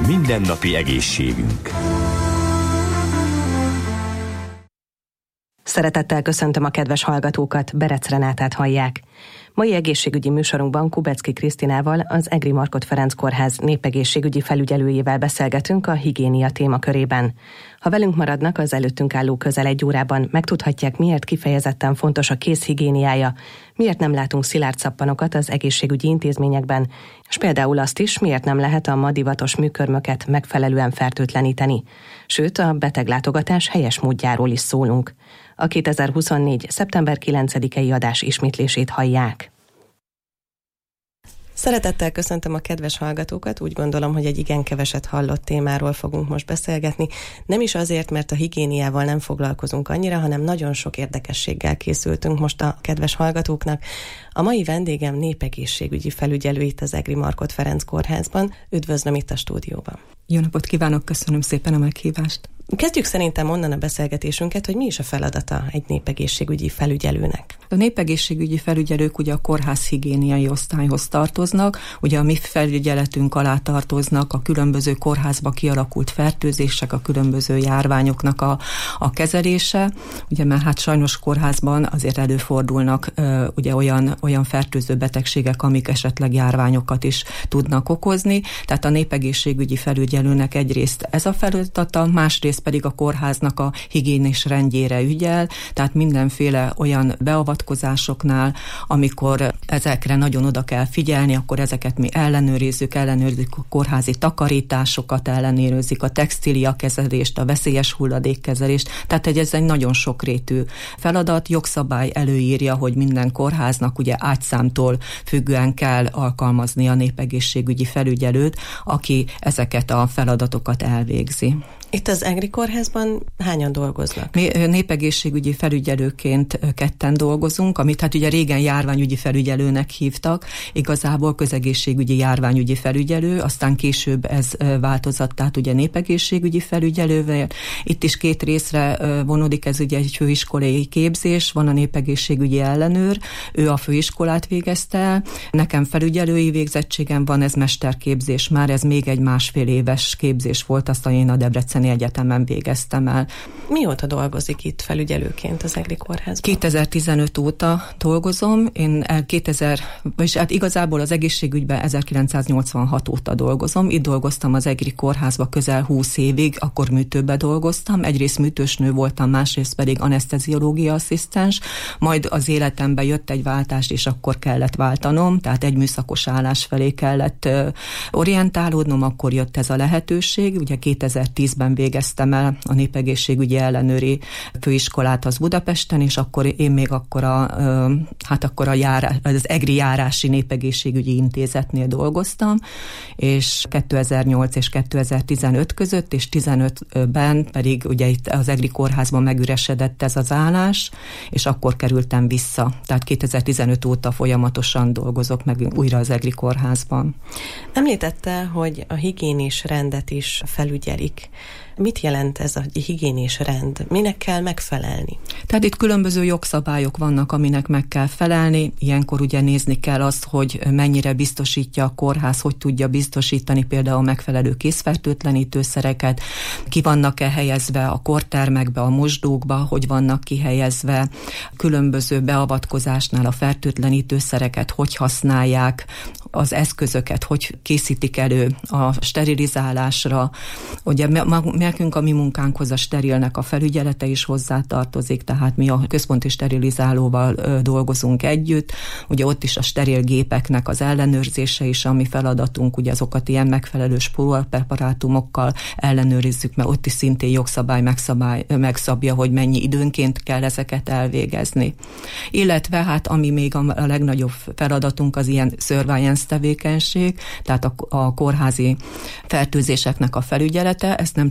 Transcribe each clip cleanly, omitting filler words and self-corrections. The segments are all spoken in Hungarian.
Mindennapi egészségünk. Szeretettel köszöntöm a kedves hallgatókat, Berec Renátát hallják. Mai egészségügyi műsorunkban Kubecki Krisztinával, az Egri Markhot Ferenc Kórház népegészségügyi felügyelőjével beszélgetünk a higiénia témakörében. Ha velünk maradnak, az előttünk álló közel egy órában megtudhatják, miért kifejezetten fontos a kéz higiéniája, miért nem látunk szilárd szappanokat az egészségügyi intézményekben, és például azt is, miért nem lehet a ma divatos műkörmöket megfelelően fertőtleníteni. Sőt, a beteglátogatás helyes módjáról is szólunk. A 2024. szeptember 9-i adás ismétlését hallják. Szeretettel köszöntöm a kedves hallgatókat, úgy gondolom, hogy egy igen keveset hallott témáról fogunk most beszélgetni. Nem is azért, mert a higiéniával nem foglalkozunk annyira, hanem nagyon sok érdekességgel készültünk most a kedves hallgatóknak. A mai vendégem népegészségügyi felügyelő itt az Egri Markhot Ferenc Kórházban. Üdvözlöm itt a stúdióban. Jó napot kívánok, köszönöm szépen a meghívást. Kezdjük szerintem onnan a beszélgetésünket, hogy mi is a feladata egy népegészségügyi felügyelőnek. A népegészségügyi felügyelők ugye a kórház higiéniai osztályhoz tartoznak, ugye a mi felügyeletünk alá tartoznak a különböző kórházba kialakult fertőzések, a különböző járványoknak a kezelése, ugye mert hát sajnos kórházban azért előfordulnak ugye olyan fertőző betegségek, amik esetleg járványokat is tudnak okozni, tehát a népegészségügyi felügyelőnek egyrészt ez a feladata, másrészt pedig a kórháznak a higiénis rendjére ügyel, tehát mindenféle olyan beavatkozásoknál, amikor ezekre nagyon oda kell figyelni, akkor ezeket mi ellenőrizzük a kórházi takarításokat, ellenőrizzük a textíliakezelést, a veszélyes hulladékkezelést, tehát ez egy nagyon sokrétű feladat, jogszabály előírja, hogy minden kórháznak ugye ágyszámtól függően kell alkalmazni a népegészségügyi felügyelőt, aki ezeket a feladatokat elvégzi. Itt az Egri Kórházban hányan dolgoznak? Mi népegészségügyi felügyelőként ketten dolgozunk, amit hát ugye régen járványügyi felügyelőnek hívtak, igazából közegészségügyi járványügyi felügyelő, aztán később ez változott, tehát ugye népegészségügyi felügyelővel. Itt is két részre vonódik, ez ugye egy főiskolai képzés, van a népegészségügyi ellenőr, ő a főiskolát végezte el, nekem felügyelői végzettségem van, ez mesterképzés már, ez még egy 1,5 éves képzés volt, aztán én a Debreceni Egyetemen végeztem el. Mióta dolgozik itt felügyelőként az Egri Kórházban? 2015 óta dolgozom, hát igazából az egészségügyben 1986 óta dolgozom. Itt dolgoztam az Egri Kórházban közel 20 évig, akkor műtőben dolgoztam, egyrészt műtősnő voltam, másrészt pedig aneszteziológia asszisztens, majd az életembe jött egy váltás, és akkor kellett váltanom, tehát egy műszakos állás felé kellett orientálódnom, akkor jött ez a lehetőség, ugye 2010-ben végeztem el a népegészségügyi ellenőri főiskolát az Budapesten, és akkor én még az Egri járási népegészségügyi intézetnél dolgoztam, és 2008 és 2015 között, és 15-ben pedig ugye itt az Egri Kórházban megüresedett ez az állás, és akkor kerültem vissza. Tehát 2015 óta folyamatosan dolgozok meg újra az Egri Kórházban. Említette, hogy a higiénis rendet is felügyelik. Mit jelent ez a higiénis rend? Minek kell megfelelni? Tehát itt különböző jogszabályok vannak, aminek meg kell felelni. Ilyenkor ugye nézni kell azt, hogy mennyire biztosítja a kórház, hogy tudja biztosítani például a megfelelő készfertőtlenítőszereket, ki vannak-e helyezve a kortermekbe, a mosdókba, hogy vannak kihelyezve, különböző beavatkozásnál a fertőtlenítőszereket, hogy használják, az eszközöket, hogy készítik elő a sterilizálásra. Ugye nekünk a mi munkánkhoz a sterilnek a felügyelete is hozzátartozik, tehát mi a központi sterilizálóval dolgozunk együtt, ugye ott is a steril gépeknek az ellenőrzése is a mi feladatunk, ugye azokat ilyen megfelelő spórolpreparátumokkal ellenőrizzük, mert ott is szintén jogszabály megszabja, hogy mennyi időnként kell ezeket elvégezni. Illetve hát ami még a legnagyobb feladatunk az ilyen surveillance tevékenység, tehát a kórházi fertőzéseknek a felügyelete, ezt nem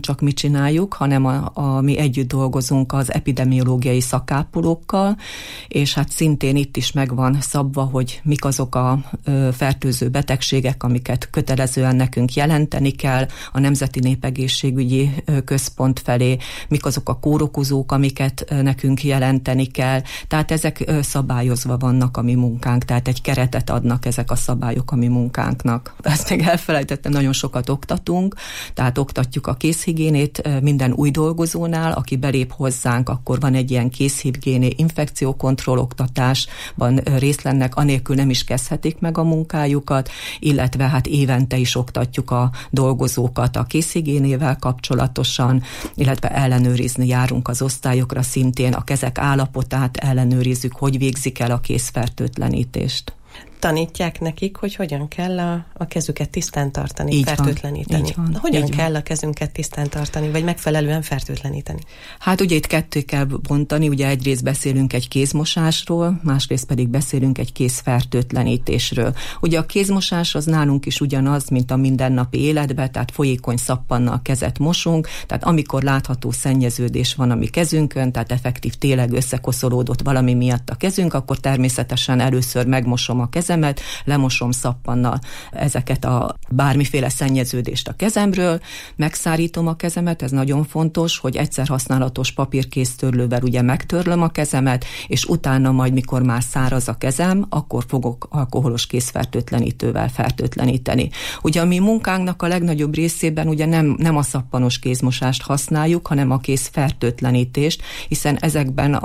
csak mi csináljuk, hanem mi együtt dolgozunk az epidemiológiai szakápolókkal, és hát szintén itt is meg van szabva, hogy mik azok a fertőző betegségek, amiket kötelezően nekünk jelenteni kell a Nemzeti Népegészségügyi Központ felé, mik azok a kórokozók, amiket nekünk jelenteni kell. Tehát ezek szabályozva vannak a mi munkánk, tehát egy keretet adnak ezek a szabályok a mi munkánknak. Ezt még elfelejtettem, nagyon sokat oktatunk, tehát oktatjuk a kézhigiénét minden új dolgozónál, aki belép hozzánk, akkor van egy ilyen kézhigiéné infekciókontroll oktatásban részt vennek, anélkül nem is kezdhetik meg a munkájukat, illetve hát évente is oktatjuk a dolgozókat a kézhigiénével kapcsolatosan, illetve ellenőrizni járunk az osztályokra szintén, a kezek állapotát ellenőrizzük, hogy végzik el a kézfertőtlenítést. Tanítják nekik, hogy hogyan kell a kezüket tisztán tartani, fertőtleníteni. Hogyan kell a kezünket tisztán tartani, vagy megfelelően fertőtleníteni? Hát ugye itt kettő kell bontani, ugye egyrészt beszélünk egy kézmosásról, másrészt pedig beszélünk egy kézfertőtlenítésről. Ugye a kézmosás az nálunk is ugyanaz, mint a mindennapi életben, tehát folyékony szappannal kezet mosunk, tehát amikor látható szennyeződés van a mi kezünkön, tehát effektív tényleg összekoszolódott valami miatt a kezünk, akkor természetesen először megmosom a kezemet, lemosom szappannal ezeket a bármiféle szennyeződést a kezemről, megszárítom a kezemet, ez nagyon fontos, hogy egyszer használatos papírkéztörlővel ugye megtörlöm a kezemet, és utána majd, mikor már száraz a kezem, akkor fogok alkoholos kézfertőtlenítővel fertőtleníteni. Ugye a mi munkánknak a legnagyobb részében ugye nem a szappanos kézmosást használjuk, hanem a kézfertőtlenítést, hiszen ezekben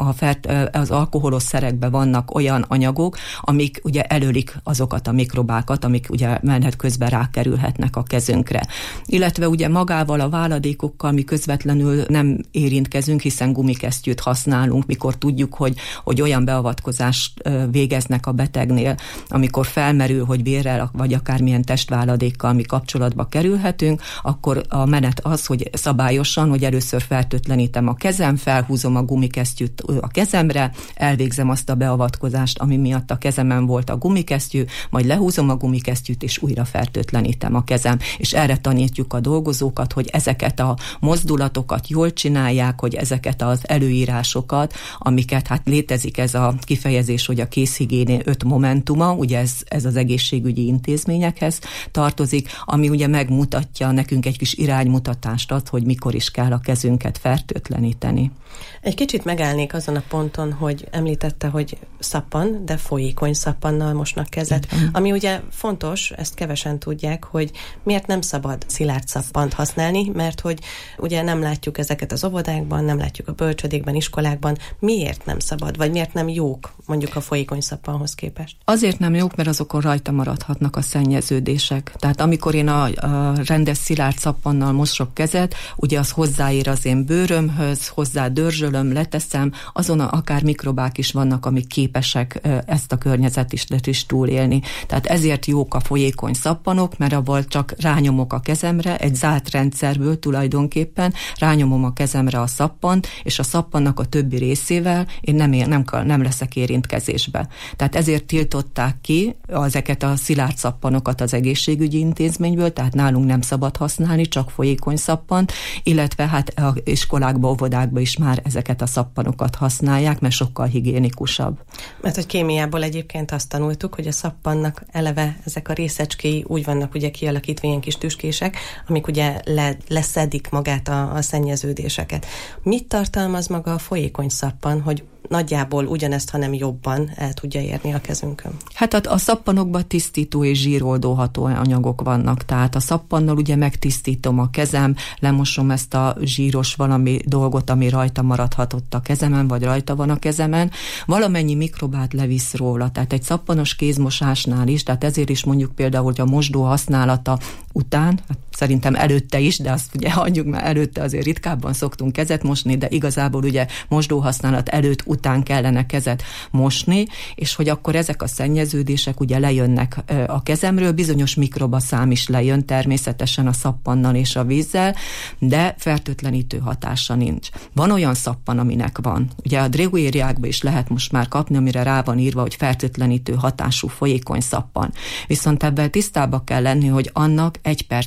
az alkoholos szerekben vannak olyan anyagok, amik ugye előlik azokat a mikrobákat, amik ugye menet közben rákerülhetnek a kezünkre. Illetve ugye magával a váladékokkal mi közvetlenül nem érintkezünk, hiszen gumikesztyűt használunk, mikor tudjuk, hogy olyan beavatkozást végeznek a betegnél, amikor felmerül, hogy vérrel vagy akármilyen testváladékkal mi kapcsolatba kerülhetünk, akkor a menet az, hogy szabályosan, hogy először fertőtlenítem a kezem, felhúzom a gumikesztyűt a kezemre, elvégzem azt a beavatkozást, ami miatt a kezemen volt a gumikesztyű, majd lehúzom a gumikesztyűt, és újra fertőtlenítem a kezem. És erre tanítjuk a dolgozókat, hogy ezeket a mozdulatokat jól csinálják, hogy ezeket az előírásokat, amiket hát létezik ez a kifejezés, hogy a kézhigiéné 5 momentuma, ugye ez az egészségügyi intézményekhez tartozik, ami ugye megmutatja nekünk egy kis iránymutatást ad, hogy mikor is kell a kezünket fertőtleníteni. Egy kicsit megállnék azon a ponton, hogy említette, hogy szappan, de folyékony szappannal mosnak kezet. Ami ugye fontos, ezt kevesen tudják, hogy miért nem szabad szilárd szappant használni, mert hogy ugye nem látjuk ezeket az óvodákban, nem látjuk a bölcsödékben, iskolákban. Miért nem szabad, vagy miért nem jók mondjuk a folyékony szappanhoz képest? Azért nem jók, mert azokon rajta maradhatnak a szennyeződések. Tehát amikor én a rendes szilárd szappannal mosok kezet, ugye az hozzáér az én bőrömhöz, hozzá dörzsölöm, leteszem, azon akár mikrobák is vannak, amik képesek ezt a környezetet is túlélni. Tehát ezért jók a folyékony szappanok, mert abból csak rányomok a kezemre, egy zárt rendszerből tulajdonképpen rányomom a kezemre a szappant, és a szappannak a többi részével én nem leszek érintkezésbe. Tehát ezért tiltották ki ezeket a szilárd szappanokat az egészségügyi intézményből, tehát nálunk nem szabad használni, csak folyékony szappant, illetve hát a iskolákba, óvodákba is már ezeket a szappanokat használják, mert sokkal higiénikusabb. Mert hogy kémiából egyébként azt tanultuk, hogy a szappannak eleve ezek a részecskéi úgy vannak ugye kialakítva ilyen kis tüskések, amik ugye leszedik magát a szennyeződéseket. Mit tartalmaz maga a folyékony szappan, hogy nagyjából ugyanezt, hanem jobban el tudja érni a kezünkön? Hát a szappanokban tisztító és zsíroldóható anyagok vannak, tehát a szappannal ugye megtisztítom a kezem, lemosom ezt a zsíros valami dolgot, ami rajta maradhatott a kezemen, vagy rajta van a kezemen, valamennyi mikrobát levisz róla, tehát egy szappanos kézmosásnál is, tehát ezért is mondjuk például, hogy a mosdó használata után, hát szerintem előtte is, de azt ugye hagyjuk, mert előtte azért ritkábban szoktunk kezet mosni, de igazából ugye mosdóhasználat előtt után kellene kezet mosni, és hogy akkor ezek a szennyeződések ugye lejönnek a kezemről, bizonyos mikrobaszám is lejön természetesen a szappannal és a vízzel, de fertőtlenítő hatása nincs. Van olyan szappan, aminek van. Ugye a drogériákban is lehet most már kapni, amire rá van írva, hogy fertőtlenítő hatású folyékony szappan. Viszont ebben tisztába kell lenni, hogy annak 1 perc a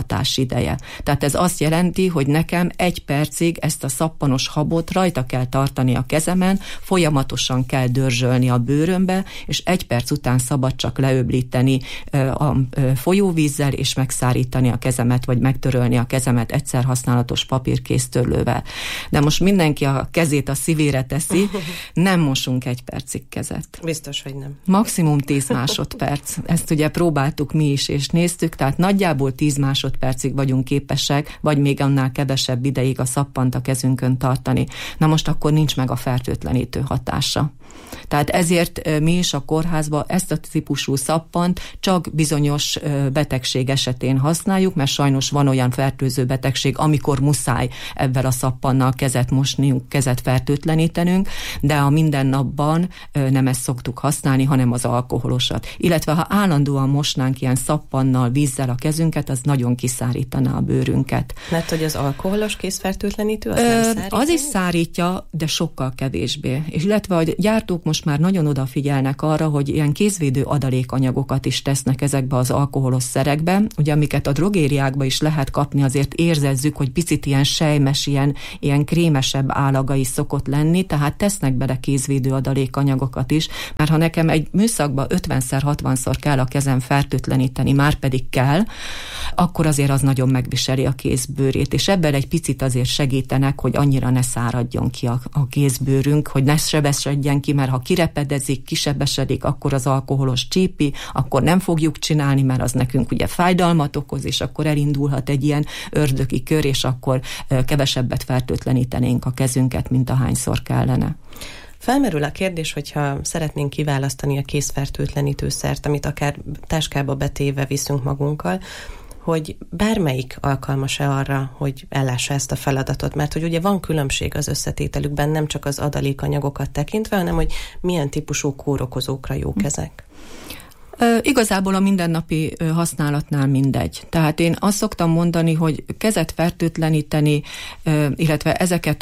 hatásideje. Tehát ez azt jelenti, hogy nekem 1 percig ezt a szappanos habot rajta kell tartani a kezemen, folyamatosan kell dörzsölni a bőrömbe, és 1 perc után szabad csak leöblíteni a folyóvízzel, és megszárítani a kezemet, vagy megtörölni a kezemet egyszer használatos papírkésztörlővel. De most mindenki a kezét a szívére teszi, nem mosunk 1 percig kezet. Biztos, hogy nem. Maximum 10 másodperc. Ezt ugye próbáltuk mi is, és néztük, tehát nagyjából 10 másodpercig vagyunk képesek, vagy még annál kevesebb ideig a szappant a kezünkön tartani. Na most akkor nincs meg a fertőtlenítő hatása. Tehát ezért mi is a kórházban ezt a típusú szappant csak bizonyos betegség esetén használjuk, mert sajnos van olyan fertőző betegség, amikor muszáj ebben a szappannal kezet mosniunk, kezet fertőtlenítenünk, de a mindennapban nem ezt szoktuk használni, hanem az alkoholosat. Illetve ha állandóan mosnánk ilyen szappannal, vízzel a kezünket, az nagyon kiszárítaná a bőrünket. Mert hogy az alkoholos kézfertőtlenítő az nem szárítja? Az is szárítja, de sokkal kevésbé. És illetve a gyártók most már nagyon odafigyelnek arra, hogy ilyen kézvédő adalékanyagokat is tesznek ezekbe az alkoholos szerekbe, ugye amiket a drogériákba is lehet kapni, azért érzezzük, hogy picit ilyen sejmes, ilyen krémesebb állaga is szokott lenni, tehát tesznek bele kézvédő adalékanyagokat is, mert ha nekem egy műszakba 50-60-szor kell a kezem fertőtleníteni, már pedig kell, akkor azért az nagyon megviseli a kézbőrét, és ebben egy picit azért segítenek, hogy annyira ne száradjon ki a kézbőrünk, hogy ne sebesedjen ki, mert ha kirepedezik, kisebesedik, akkor az alkoholos csípi, akkor nem fogjuk csinálni, mert az nekünk ugye fájdalmat okoz, és akkor elindulhat egy ilyen ördögi kör, és akkor kevesebbet fertőtlenítenénk a kezünket, mint ahányszor kellene. Felmerül a kérdés, hogyha szeretnénk kiválasztani a kézfertőtlenítőszert, amit akár táskába betéve viszünk magunkkal, hogy bármelyik alkalmas-e arra, hogy ellássa ezt a feladatot, mert hogy ugye van különbség az összetételükben, nem csak az adalékanyagokat tekintve, hanem hogy milyen típusú kórokozókra jók ezek. Igazából a mindennapi használatnál mindegy. Tehát én azt szoktam mondani, hogy kezet fertőtleníteni, illetve ezeket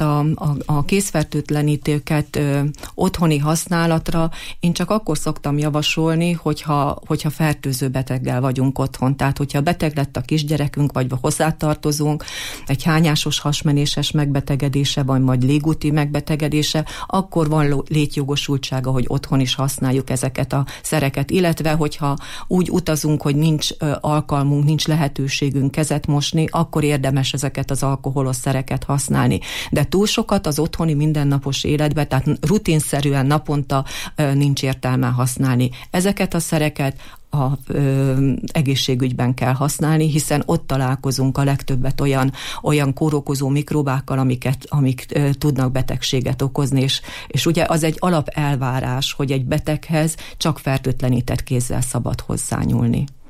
a kézfertőtlenítőket otthoni használatra én csak akkor szoktam javasolni, hogyha fertőző beteggel vagyunk otthon. Tehát, hogyha beteg lett a kisgyerekünk, vagy hozzátartozunk, egy hányásos hasmenéses megbetegedése, vagy légúti megbetegedése, akkor van létjogosultsága, hogy otthon is használjuk ezeket a szereket, illetve hogyha úgy utazunk, hogy nincs alkalmunk, nincs lehetőségünk kezet mosni, akkor érdemes ezeket az alkoholos szereket használni. De túl sokat az otthoni mindennapos életben, tehát rutinszerűen naponta nincs értelme használni. Ezeket a szereket egészségügyben kell használni, hiszen ott találkozunk a legtöbbet olyan kórokozó mikróbákkal, amik tudnak betegséget okozni, és ugye az egy alapelvárás, hogy egy beteghez csak fertőtlenített kézzel szabad hozzányúlni.